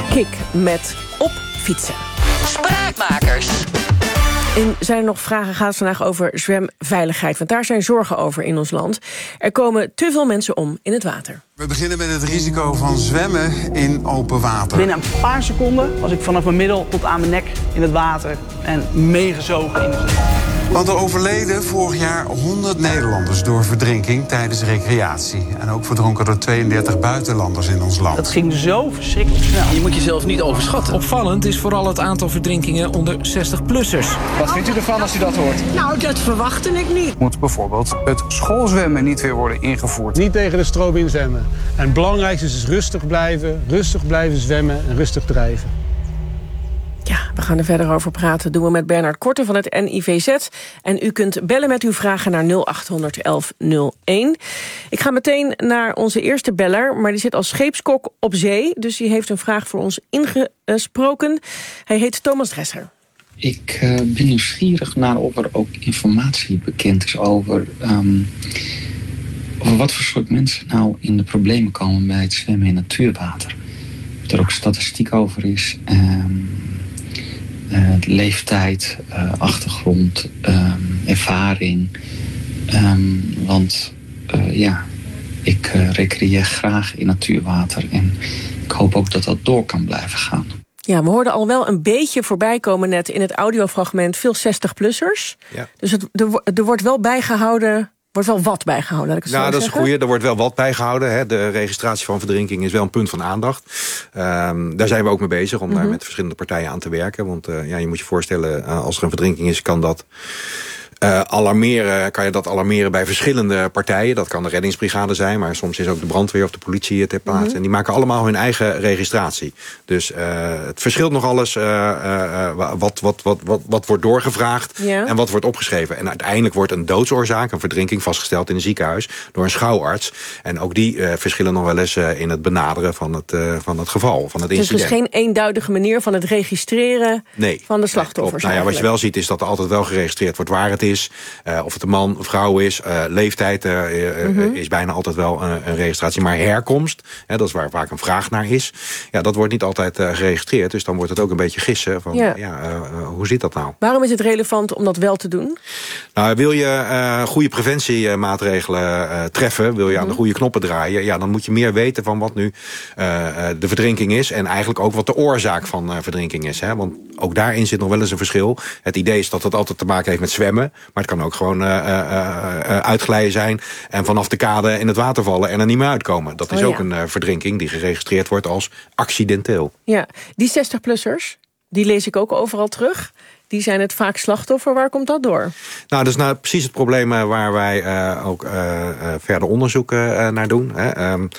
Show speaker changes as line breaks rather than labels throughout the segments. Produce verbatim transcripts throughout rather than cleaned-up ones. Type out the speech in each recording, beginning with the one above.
Kik met Op Fietsen.
Spraakmakers.
In Zijn er nog vragen gaat het vandaag over zwemveiligheid. Want daar zijn zorgen over in ons land. Er komen te veel mensen om in het water.
We beginnen met het risico van zwemmen in open water.
Binnen een paar seconden was ik vanaf mijn middel tot aan mijn nek in het water en meegezogen in de zee.
Want er overleden vorig jaar honderd Nederlanders door verdrinking tijdens recreatie. En ook verdronken er tweeëndertig buitenlanders in ons land.
Dat ging zo verschrikkelijk snel.
Je moet jezelf niet overschatten.
Opvallend is vooral het aantal verdrinkingen onder zestig-plussers.
Wat vindt u ervan als u dat hoort?
Nou, dat verwachtte ik niet.
Moet bijvoorbeeld het schoolzwemmen niet weer worden ingevoerd.
Niet tegen de stroom inzwemmen. En het belangrijkste is rustig blijven, rustig blijven zwemmen en rustig drijven.
Ja, we gaan er verder over praten. Dat doen we met Bernard Korte van het N I V Z. En u kunt bellen met uw vragen naar nul acht honderd elf nul één. Ik ga meteen naar onze eerste beller, maar die zit als scheepskok op zee. Dus die heeft een vraag voor ons ingesproken. Hij heet Thomas Dresser.
Ik uh, ben nieuwsgierig naar of er ook informatie bekend is over, um, over wat voor soort mensen nou in de problemen komen bij het zwemmen in natuurwater. Of er ook statistiek over is. Um, Uh, leeftijd, uh, achtergrond, um, ervaring. Um, want uh, ja, ik uh, recreëer graag in natuurwater. En ik hoop ook dat dat door kan blijven gaan.
Ja, we hoorden al wel een beetje voorbij komen net in het audiofragment. Veel zestig-plussers. Ja. Dus het, er, er wordt wel bijgehouden... wordt wel wat bijgehouden, laat ik het
nou,
zo
dat
zeggen.
is een goeie. Er wordt wel wat bijgehouden. Hè. De registratie van verdrinking is wel een punt van aandacht. Um, daar zijn we ook mee bezig om mm-hmm. daar met verschillende partijen aan te werken. Want uh, ja, je moet je voorstellen, uh, als er een verdrinking is, kan dat... Uh, alarmeren, kan je dat alarmeren bij verschillende partijen. Dat kan de reddingsbrigade zijn, maar soms is ook de brandweer of de politie ter plaatse. Mm-hmm. En die maken allemaal hun eigen registratie. Dus uh, het verschilt nog alles uh, uh, wat, wat, wat, wat, wat wordt doorgevraagd ja. en wat wordt opgeschreven. En uiteindelijk wordt een doodsoorzaak, een verdrinking, vastgesteld in een ziekenhuis door een schouwarts. En ook die uh, verschillen nog wel eens uh, in het benaderen van het, uh, van het geval, van het incident.
Dus er is geen eenduidige manier van het registreren nee, van de slachtoffers?
Nee, nou ja, wat je wel ziet is dat er altijd wel geregistreerd wordt waar het is. Is, uh, of het een man, een vrouw is, uh, leeftijd uh, uh, mm-hmm. is bijna altijd wel uh, een registratie. Maar herkomst, hè, dat is waar vaak een vraag naar is, ja, dat wordt niet altijd uh, geregistreerd. Dus dan wordt het ook een beetje gissen van, ja. Ja, uh, uh, hoe zit dat nou?
Waarom is het relevant om dat wel te doen?
Nou, wil je uh, goede preventiemaatregelen uh, treffen, wil je mm-hmm. aan de goede knoppen draaien, ja, dan moet je meer weten van wat nu uh, de verdrinking is en eigenlijk ook wat de oorzaak van uh, verdrinking is. Hè? Want ook daarin zit nog wel eens een verschil. Het idee is dat het altijd te maken heeft met zwemmen. Maar het kan ook gewoon uh, uh, uh, uitglijden zijn en vanaf de kade in het water vallen en er niet meer uitkomen. Dat is oh, ook ja. een uh, verdrinking die geregistreerd wordt als accidenteel.
Ja, die zestig-plussers, die lees ik ook overal terug. Die zijn het vaak slachtoffer. Waar komt dat door? Nou,
dat is nou precies het probleem waar wij uh, ook uh, uh, verder onderzoek uh, naar doen. Hè. Um,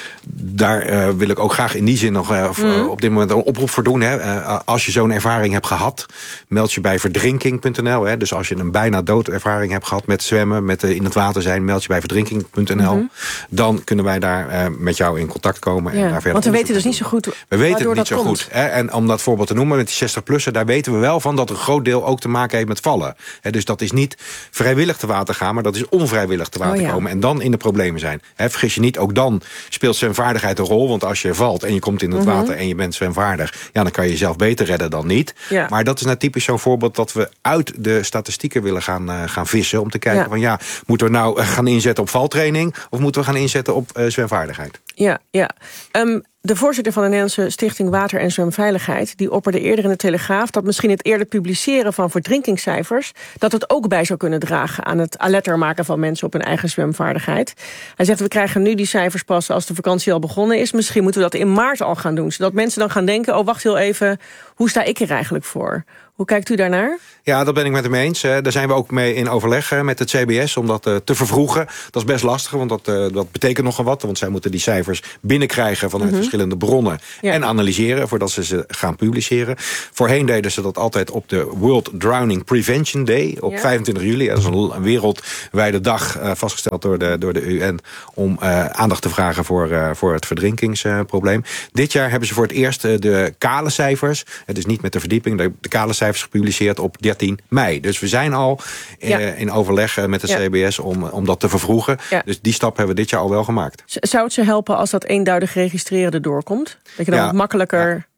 Daar uh, wil ik ook graag in die zin nog uh, mm. op dit moment een oproep voor doen. Hè. Uh, als je zo'n ervaring hebt gehad, meld je bij verdrinking punt n l. Hè. Dus als je een bijna doodervaring hebt gehad met zwemmen, met uh, in het water zijn, meld je bij verdrinking punt n l. Mm-hmm. Dan kunnen wij daar uh, met jou in contact komen.
Ja,
en daar verder
want we weten dus niet zo goed
We weten het niet zo
komt.
goed. Hè. En om dat voorbeeld te noemen met die zestig-plussen, daar weten we wel van dat een groot deel ook te maken heeft met vallen. Hè. Dus dat is niet vrijwillig te water gaan, maar dat is onvrijwillig te water oh, ja. komen. En dan in de problemen zijn. Hè. Vergis je niet, ook dan speelt zwemvaardigheid een rol. Want als je valt en je komt in het mm-hmm. water en je bent zwemvaardig, ja, dan kan je jezelf beter redden dan niet. Ja. Maar dat is nou typisch zo'n voorbeeld dat we uit de statistieken willen gaan, uh, gaan vissen. Om te kijken ja. van ja, moeten we nou gaan inzetten op valtraining of moeten we gaan inzetten op uh, zwemvaardigheid?
Ja, ja. Um, de voorzitter van de Nederlandse Stichting Water en Zwemveiligheid, die opperde eerder in de Telegraaf dat misschien het eerder publiceren van verdrinkingscijfers, dat het ook bij zou kunnen dragen aan het alerter maken van mensen op hun eigen zwemvaardigheid. Hij zegt, we krijgen nu die cijfers pas als de vakantie al begonnen is. Misschien moeten we dat in maart al gaan doen, zodat mensen dan gaan denken, oh wacht heel even, hoe sta ik er eigenlijk voor? Hoe kijkt u daarnaar?
Ja, dat ben ik met hem eens. Daar zijn we ook mee in overleg met het C B S om dat te vervroegen. Dat is best lastig, want dat, dat betekent nogal wat. Want zij moeten die cijfers binnenkrijgen vanuit mm-hmm. verschillende bronnen. Ja. En analyseren voordat ze ze gaan publiceren. Voorheen deden ze dat altijd op de World Drowning Prevention Day. Op ja. vijfentwintig juli. Dat is een wereldwijde dag uh, vastgesteld door de, door de U N. Om uh, aandacht te vragen voor, uh, voor het verdrinkingsprobleem. Uh, Dit jaar hebben ze voor het eerst uh, de kale cijfers. Het is niet met de verdieping. De, de kale cijfers gepubliceerd op dertien mei. Dus we zijn al uh, ja. in overleg uh, met de ja. C B S om, om dat te vervroegen. Ja. Dus die stap hebben we dit jaar al wel gemaakt.
Zou het ze helpen als dat eenduidig registreren erdoor komt? Dat je dan ja. wat makkelijker... Ja.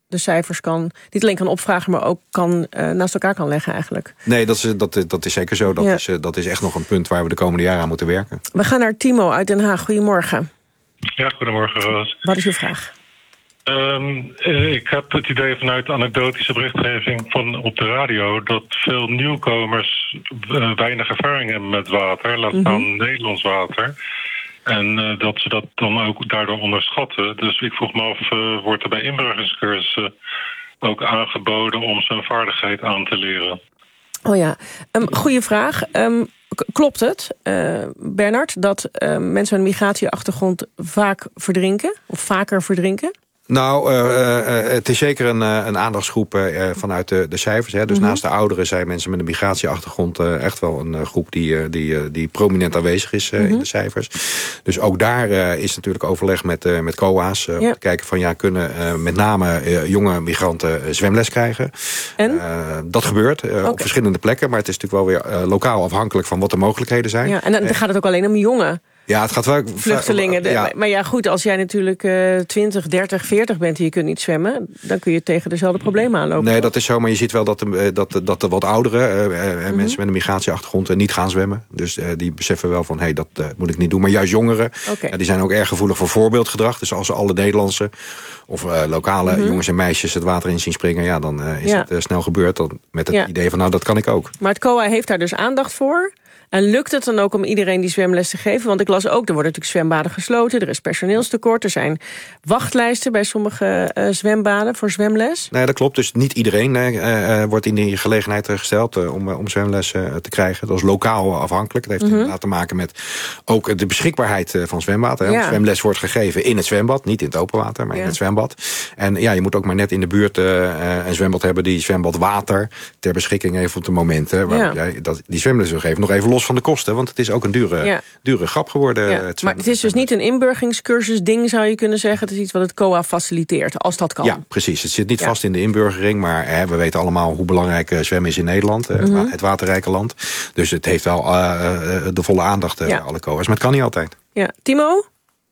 de cijfers kan, niet alleen kan opvragen, maar ook kan, uh, naast elkaar kan leggen eigenlijk.
Nee, dat is, dat, dat is zeker zo. Dat, ja. is, dat is echt nog een punt waar we de komende jaren aan moeten werken.
We gaan naar Timo uit Den Haag. Goedemorgen.
Ja, goedemorgen, Roos.
Wat is uw vraag?
Um, ik heb het idee vanuit anekdotische berichtgeving van op de radio dat veel nieuwkomers uh, weinig ervaring hebben met water, laat staan mm-hmm. Nederlands water. En uh, dat ze dat dan ook daardoor onderschatten. Dus ik vroeg me af, uh, wordt er bij inburgeringscursussen ook aangeboden om zijn vaardigheid aan te leren?
Oh ja, um, goede vraag. Um, k- klopt het, uh, Bernard, dat uh, mensen met een migratieachtergrond vaak verdrinken? Of vaker verdrinken?
Nou, uh, uh, het is zeker een, uh, een aandachtsgroep uh, vanuit de, de cijfers. Hè. Dus mm-hmm. naast de ouderen zijn mensen met een migratieachtergrond uh, echt wel een uh, groep die, uh, die, uh, die prominent aanwezig is uh, mm-hmm. in de cijfers. Dus ook daar uh, is natuurlijk overleg met, uh, met C O A's. Uh, ja. Om te kijken van ja, kunnen uh, met name uh, jonge migranten uh, zwemles krijgen. En? Uh, dat gebeurt uh, okay. op verschillende plekken. Maar het is natuurlijk wel weer uh, lokaal afhankelijk van wat de mogelijkheden zijn.
Ja, en dan uh, gaat het ook alleen om jongen.
Ja, het gaat wel...
Vluchtelingen. De,
ja.
Maar ja, goed, als jij natuurlijk uh, twintig, dertig, veertig bent en je kunt niet zwemmen, dan kun je tegen dezelfde problemen aanlopen.
Nee, dat is zo, maar je ziet wel dat de, dat, dat de wat oudere uh, mm-hmm. mensen met een migratieachtergrond uh, niet gaan zwemmen. Dus uh, die beseffen wel van, hé, hey, dat uh, moet ik niet doen. Maar juist jongeren, okay. uh, die zijn ook erg gevoelig voor voorbeeldgedrag. Dus als alle Nederlandse of uh, lokale mm-hmm. jongens en meisjes het water in zien springen, ja, dan uh, is ja. het uh, snel gebeurd. Dan met het ja. idee van, nou, dat kan ik ook.
Maar het C O A heeft daar dus aandacht voor. En lukt het dan ook om iedereen die zwemles te geven? Want ik las ook, er worden natuurlijk zwembaden gesloten. Er is personeelstekort. Er zijn wachtlijsten bij sommige uh, zwembaden voor zwemles.
Nee, dat klopt. Dus niet iedereen uh, uh, wordt in die gelegenheid uh, gesteld uh, om, uh, om zwemles uh, te krijgen. Dat is lokaal afhankelijk. Dat heeft mm-hmm. inderdaad te maken met ook de beschikbaarheid uh, van zwembad. Hè. Ja. Zwemles wordt gegeven in het zwembad. Niet in het open water, maar ja. in het zwembad. En ja, je moet ook maar net in de buurt uh, een zwembad hebben die zwembadwater ter beschikking heeft op de momenten waar ja. jij dat, die zwemles wil geven. Nog even los van de kosten, want het is ook een dure, ja. dure grap geworden.
Ja. Het maar het is dus niet een inburgeringscursus ding, zou je kunnen zeggen. Het is iets wat het C O A faciliteert, als dat kan.
Ja, precies. Het zit niet ja. vast in de inburgering, maar hè, we weten allemaal hoe belangrijk uh, zwemmen is in Nederland. Uh, mm-hmm. Het waterrijke land. Dus het heeft wel uh, de volle aandacht uh, ja. alle C O A's. Maar het kan niet altijd.
Ja. Timo?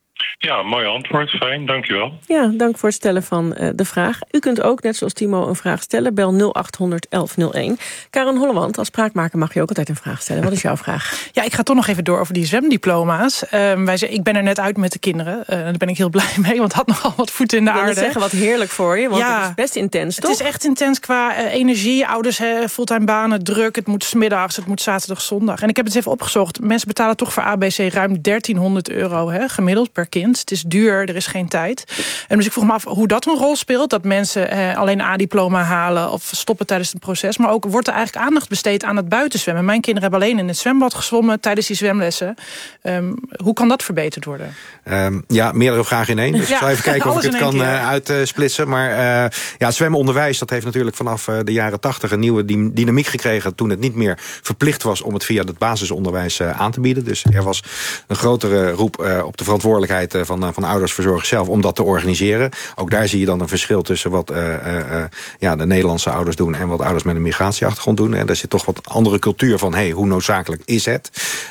Ja, mooi antwoord. Fijn, dankjewel.
Ja, dank voor het stellen van uh, de vraag. U kunt ook, net zoals Timo, een vraag stellen. Bel nul acht honderd elf nul één. Karen Hollemand, als spraakmaker mag je ook altijd een vraag stellen. Wat is jouw vraag?
Ja, ik ga toch nog even door over die zwemdiploma's. Uh, wij zijn, ik ben er net uit met de kinderen. Uh, daar ben ik heel blij mee, want het had nogal wat voeten in de
ik
aarde.
Ik zeggen, wat heerlijk voor je, want ja, het is best intens, toch?
Het is echt intens qua uh, energie. Ouders, uh, fulltime banen, druk. Het moet 's middags, het moet zaterdag, zondag. En ik heb het eens even opgezocht. Mensen betalen toch voor A B C ruim dertienhonderd euro hè, gemiddeld per kind. Het is duur. Er is geen tijd. En dus ik vroeg me af hoe dat een rol speelt. Dat mensen eh, alleen een A-diploma halen of stoppen tijdens het proces. Maar ook wordt er eigenlijk aandacht besteed aan het buitenzwemmen. Mijn kinderen hebben alleen in het zwembad gezwommen tijdens die zwemlessen. Um, hoe kan dat verbeterd worden?
Um, ja, meerdere vragen in één. Dus ja, ik zal even kijken of ik het kan uh, uitsplitsen. Maar uh, ja, het zwemonderwijs dat heeft natuurlijk vanaf uh, de jaren tachtig een nieuwe dynamiek gekregen toen het niet meer verplicht was om het via het basisonderwijs uh, aan te bieden. Dus er was een grotere roep uh, op de verantwoordelijkheid uh, van, uh, van ouders verzorgers zelf om dat te organiseren. Ook daar zie je dan een verschil tussen wat uh, uh, ja, de Nederlandse ouders doen en wat ouders met een migratieachtergrond doen. En daar zit toch wat andere cultuur van, hey, hoe noodzakelijk is het?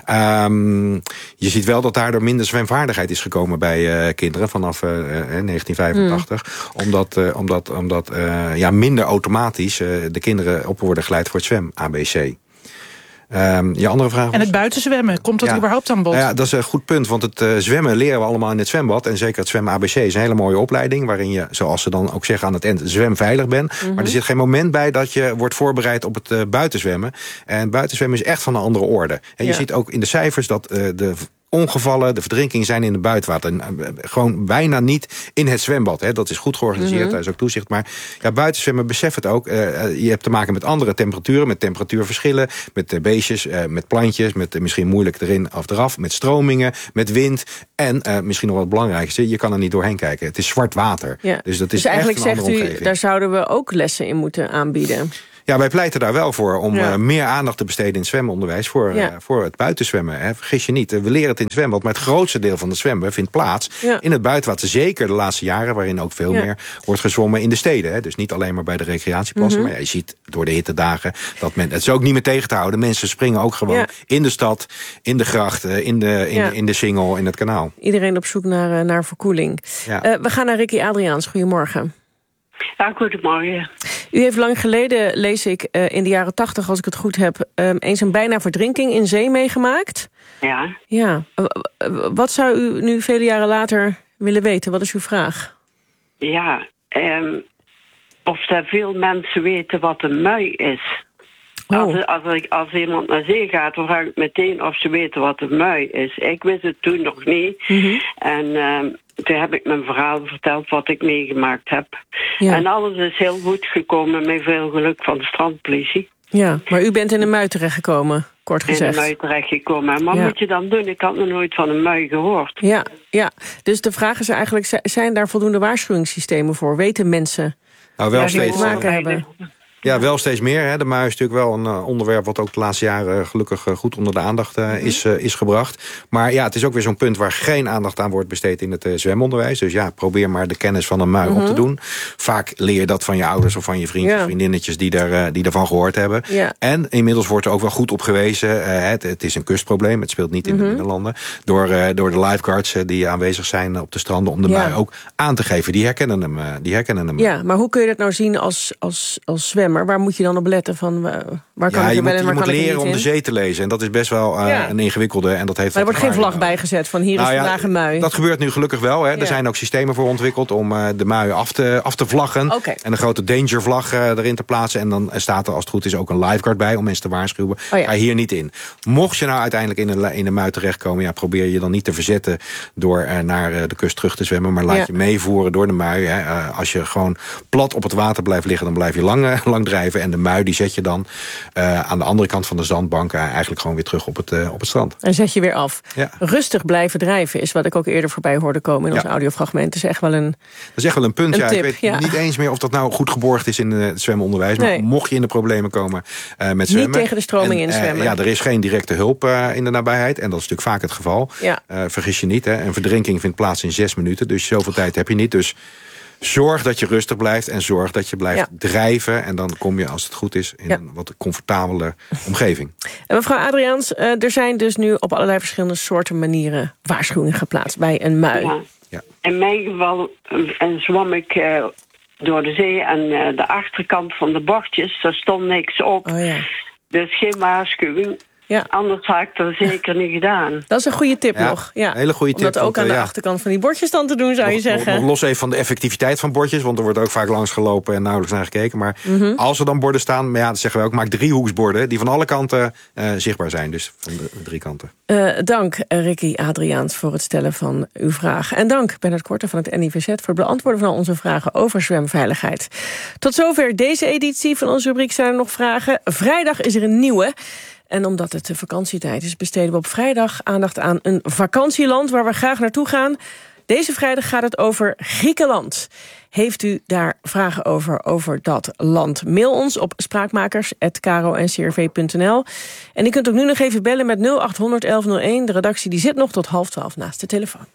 Um, je ziet wel dat daardoor minder zwemvaardigheid is gekomen bij uh, kinderen vanaf uh, negentien vijfentachtig. Mm. Omdat, uh, omdat, omdat uh, ja, minder automatisch uh, de kinderen op worden geleid voor het zwem A B C. Um, je andere vraag was?
En het buitenzwemmen, komt dat ja. überhaupt aan bod?
Ja, dat is een goed punt, want het uh, zwemmen leren we allemaal in het zwembad. En zeker het zwemmen A B C is een hele mooie opleiding, waarin je, zoals ze dan ook zeggen aan het eind, zwemveilig bent. Mm-hmm. Maar er zit geen moment bij dat je wordt voorbereid op het uh, buitenzwemmen. En buitenzwemmen is echt van een andere orde. En je ja. ziet ook in de cijfers dat uh, de ongevallen, de verdrinking zijn in het buitenwater. Gewoon bijna niet in het zwembad. Hè. Dat is goed georganiseerd, mm-hmm. daar is ook toezicht. Maar ja, buitenzwemmen, besef het ook. Uh, je hebt te maken met andere temperaturen, met temperatuurverschillen, met uh, beestjes, uh, met plantjes, met uh, misschien moeilijk erin of eraf, met stromingen, met wind. En uh, misschien nog wat het belangrijkste, je kan er niet doorheen kijken. Het is zwart water. Ja. Dus dat is dus
eigenlijk
echt een
zegt
andere
u,
omgeving.
Daar zouden we ook lessen in moeten aanbieden.
Ja, wij pleiten daar wel voor om ja. uh, meer aandacht te besteden in het zwemonderwijs voor, ja. uh, voor het buitenzwemmen. Hè. Vergis je niet, uh, we leren het in het zwembad, maar het grootste deel van het zwemmen vindt plaats ja. in het buitenwater. Zeker de laatste jaren, waarin ook veel ja. meer wordt gezwommen in de steden. Hè. Dus niet alleen maar bij de recreatieplassen, mm-hmm. maar ja, je ziet door de hittedagen dat men, het is ook niet meer tegen te houden. Mensen springen ook gewoon ja. in de stad, in de gracht, in de, in, ja. in de Singel, in het kanaal.
Iedereen op zoek naar, naar verkoeling. Ja. Uh, we gaan naar Ricky Adriaans. Goedemorgen.
Ja, goedemorgen.
U heeft lang geleden, lees ik, uh, in de jaren tachtig, als ik het goed heb, um, eens een bijna verdrinking in zee meegemaakt.
Ja.
Ja. Uh, wat zou u nu vele jaren later willen weten? Wat is uw vraag?
Ja, um, of er veel mensen weten wat een mui is. Oh. Als, als, ik, als iemand naar zee gaat, dan vraag ik meteen of ze weten wat een mui is. Ik wist het toen nog niet. Mm-hmm. En uh, toen heb ik mijn verhaal verteld wat ik meegemaakt heb. Ja. En alles is heel goed gekomen met veel geluk van de strandpolitie.
Ja, maar u bent in een mui terechtgekomen, kort gezegd.
In een mui terechtgekomen. Maar ja. Moet je dan doen? Ik had nog nooit van een mui gehoord.
Ja, ja. Dus de vraag is eigenlijk, zijn daar voldoende waarschuwingssystemen voor? Weten mensen
nou, wel
waar die
steeds
te maken hebben?
Ja, wel steeds meer. Hè. De mui is natuurlijk wel een uh, onderwerp wat ook de laatste jaren uh, gelukkig uh, goed onder de aandacht uh, is, uh, is gebracht. Maar ja, het is ook weer zo'n punt waar geen aandacht aan wordt besteed in het uh, zwemonderwijs. Dus ja, probeer maar de kennis van een mui mm-hmm. op te doen. Vaak leer je dat van je ouders of van je vriendjes, ja. vriendinnetjes die, daar, uh, die daarvan gehoord hebben. Ja. En inmiddels wordt er ook wel goed op gewezen. Uh, het, het is een kustprobleem, het speelt niet in mm-hmm. de binnenlanden. Door, uh, door de lifeguards uh, die aanwezig zijn op de stranden om de ja. mui ook aan te geven. Die herkennen hem. Uh, die herkennen hem.
Ja, maar hoe kun je dat nou zien als, als, als zwemmer? Waar moet je dan op letten? Van, uh, waar kan
ja,
ik
je
er wel
moet,
en waar
je
kan
moet
ik
leren om de zee te lezen. En dat is best wel uh, ja. een ingewikkelde. En dat heeft
maar er wordt geen vlag bijgezet van hier nou, is vandaag ja, een mui.
Dat gebeurt nu gelukkig wel. Hè. Ja. Er zijn ook systemen voor ontwikkeld om uh, de mui af te, af te vlaggen.
Okay.
En een grote danger vlag uh, erin te plaatsen. En dan staat er als het goed is ook een lifeguard bij om mensen te waarschuwen. Oh, ja. Ga hier niet in. Mocht je nou uiteindelijk in een, in een mui terechtkomen, ja, probeer je dan niet te verzetten door uh, naar uh, de kust terug te zwemmen. Maar laat ja. je meevoeren door de mui. Hè. Uh, als je gewoon plat op het water blijft liggen, dan blijf je lang, uh, lang drijven. En de mui die zet je dan uh, aan de andere kant van de zandbank uh, eigenlijk gewoon weer terug op het, uh, op het strand.
En zet je weer af.
Ja.
Rustig blijven drijven is wat ik ook eerder voorbij hoorde komen in ja. ons audiofragment. Dat is echt wel een
Dat is echt wel een punt.
Een
ja.
tip,
ik weet
ja.
niet eens meer of dat nou goed geborgd is in het zwemonderwijs. Maar nee. mocht je in de problemen komen uh, met zwemmen.
Niet tegen de stroming in zwemmen.
Uh, ja, er is geen directe hulp uh, in de nabijheid. En dat is natuurlijk vaak het geval.
Ja.
Uh, vergis je niet. Hè. Een verdrinking vindt plaats in zes minuten. Dus zoveel tijd heb je niet. Dus zorg dat je rustig blijft en zorg dat je blijft ja. drijven. En dan kom je, als het goed is, in ja. een wat comfortabele omgeving.
En mevrouw Adriaans, uh, er zijn dus nu op allerlei verschillende soorten manieren waarschuwingen geplaatst bij een mui.
Ja. Ja. In mijn geval uh, zwom ik uh, door de zee en uh, de achterkant van de bordjes, daar stond niks op.
Oh, ja.
Dus geen waarschuwing. Ja. Anders had ik dat zeker niet gedaan.
Dat is een goede tip
ja,
nog. Ja.
Een hele goede
Om
tip.
dat ook aan de ja. achterkant van die bordjes dan te doen, zou
nog,
je zeggen.
Nog, nog los even van de effectiviteit van bordjes, want er wordt ook vaak langs gelopen en nauwelijks naar gekeken. Maar mm-hmm. als er dan borden staan, maar ja, dat zeggen we ook, maak driehoeksborden die van alle kanten uh, zichtbaar zijn. Dus van de drie kanten.
Uh, dank Ricky Adriaans voor het stellen van uw vraag. En dank Bernard Korte van het N I V Z voor het beantwoorden van al onze vragen over zwemveiligheid. Tot zover deze editie van onze rubriek Zijn er nog vragen. Vrijdag is er een nieuwe. En omdat het vakantietijd is, besteden we op vrijdag aandacht aan een vakantieland waar we graag naartoe gaan. Deze vrijdag gaat het over Griekenland. Heeft u daar vragen over, over dat land? Mail ons op spraakmakers apenstaartje caro en c r v punt n l. En u kunt ook nu nog even bellen met nul acht honderd elf nul één. De redactie die zit nog tot half twaalf naast de telefoon.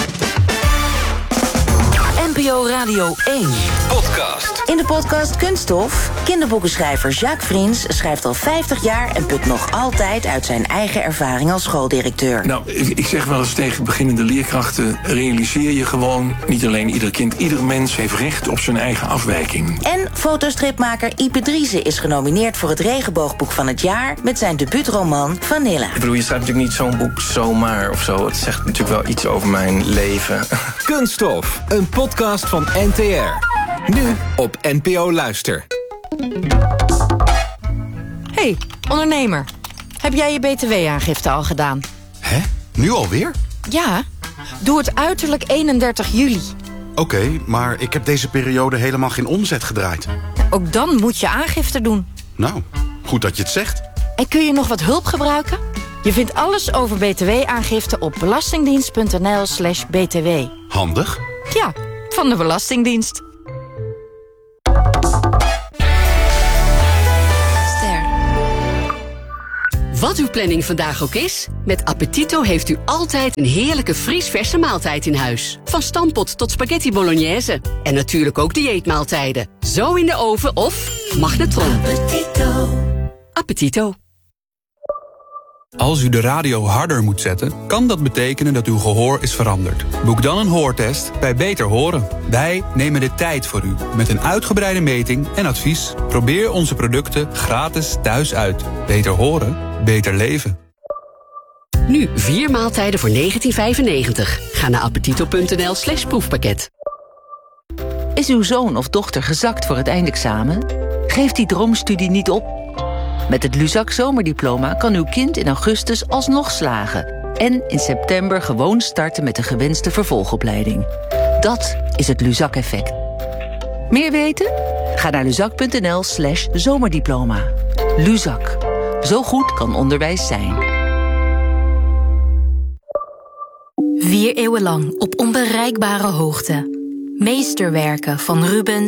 N P O Radio één. Podcast.
In de podcast Kunststof. Kinderboekenschrijver Jacques Vriends schrijft al vijftig jaar en put nog altijd uit zijn eigen ervaring als schooldirecteur.
Nou, ik zeg wel eens tegen beginnende leerkrachten, realiseer je gewoon, niet alleen ieder kind, ieder mens heeft recht op zijn eigen afwijking.
En fotostripmaker Ipe Driessen is genomineerd voor het regenboogboek van het jaar met zijn debuutroman Vanilla.
Ik bedoel, je schrijft natuurlijk niet zo'n boek zomaar of zo. Het zegt natuurlijk wel iets over mijn leven.
Kunststof, een podcast van N T R. Nu op N P O Luister.
Hey, ondernemer. Heb jij je B T W-aangifte al gedaan?
Hè? Nu alweer?
Ja, doe het uiterlijk eenendertig juli.
Oké, okay, maar ik heb deze periode helemaal geen omzet gedraaid.
Ook dan moet je aangifte doen.
Nou, goed dat je het zegt.
En kun je nog wat hulp gebruiken? Je vindt alles over B T W-aangifte op belastingdienst punt n l slash b t w.
Handig?
Ja, van de Belastingdienst.
Wat uw planning vandaag ook is, met Appetito heeft u altijd een heerlijke vriesverse maaltijd in huis. Van stampot tot spaghetti bolognese. En natuurlijk ook dieetmaaltijden. Zo in de oven of magnetron. Appetito. Appetito.
Als u de radio harder moet zetten, kan dat betekenen dat uw gehoor is veranderd. Boek dan een hoortest bij Beter Horen. Wij nemen de tijd voor u met een uitgebreide meting en advies. Probeer onze producten gratis thuis uit. Beter horen, beter leven.
Nu vier maaltijden voor negentien vijfennegentig. Ga naar appetito.nl slash proefpakket.
Is uw zoon of dochter gezakt voor het eindexamen? Geef die droomstudie niet op. Met het Luzak zomerdiploma kan uw kind in augustus alsnog slagen. En in september gewoon starten met de gewenste vervolgopleiding. Dat is het Luzak-effect. Meer weten? Ga naar luzak.nl slash zomerdiploma. Luzak. Zo goed kan onderwijs zijn.
Vier eeuwen lang op onbereikbare hoogte. Meesterwerken van Rubens,